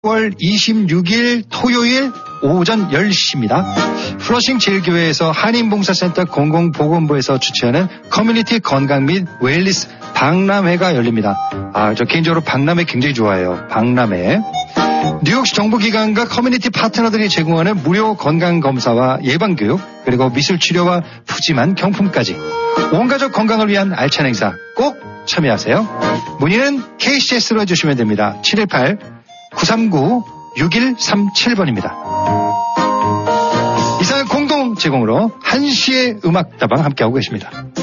10월 26일 토요일 오전 10시입니다. 플러싱 제일교회에서 한인봉사센터 공공보건부에서 주최하는 커뮤니티 건강 및 웰리스 박람회가 열립니다. 저 개인적으로 박람회 굉장히 좋아해요. 박람회. 뉴욕시 정부기관과 커뮤니티 파트너들이 제공하는 무료 건강검사와 예방교육, 그리고 미술치료와 푸짐한 경품까지 온가족 건강을 위한 알찬 행사 꼭 참여하세요. 문의는 KCS로 해주시면 됩니다. 718-939-6137번입니다. 이상 공동 제공으로 한시의 음악다방 함께하고 계십니다.